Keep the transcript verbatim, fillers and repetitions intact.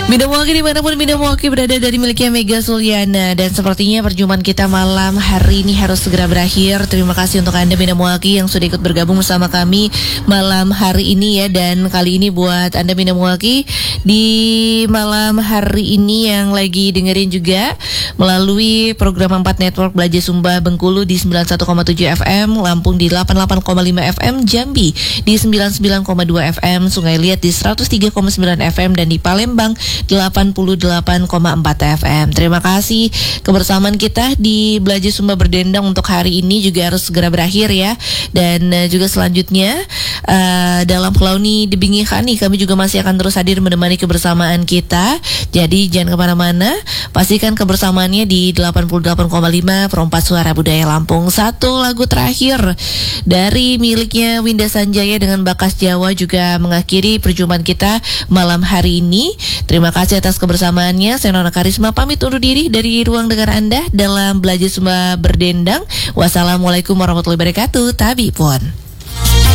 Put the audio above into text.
Bina Mewaki dimanapun Bina Mewaki berada dari miliknya Mega Suliana. Dan sepertinya perjumpaan kita malam hari ini harus segera berakhir. Terima kasih untuk Anda Bina Mewaki yang sudah ikut bergabung bersama kami malam hari ini ya. Dan kali ini buat Anda Bina Mewaki di malam hari ini yang lagi dengerin juga melalui program empat Network Belajar Sumba Bengkulu di sembilan puluh satu koma tujuh F M, Lampung di delapan puluh delapan koma lima F M, Jambi di sembilan puluh sembilan koma dua F M, Sungai Liat di seratus tiga koma sembilan F M, dan di Palembang delapan puluh delapan koma empat F M. Terima kasih kebersamaan kita di Belajar Sumba Berdendang untuk hari ini juga harus segera berakhir ya. Dan uh, juga selanjutnya uh, dalam Kelauni Debingi Khani kami juga masih akan terus hadir menemani kebersamaan kita. Jadi jangan kemana-mana, pastikan kebersamaannya di delapan puluh delapan koma lima Perompak Suara Budaya Lampung. Satu lagu terakhir dari miliknya Winda Sanjaya dengan Bakas Jawa juga mengakhiri perjumpaan kita malam hari ini. Terima kasih atas kebersamaannya. Saya Nona Karisma pamit undur diri dari ruang dengar Anda dalam Belajar Sumba Berdendang. Wassalamualaikum warahmatullahi wabarakatuh. Tabi pun.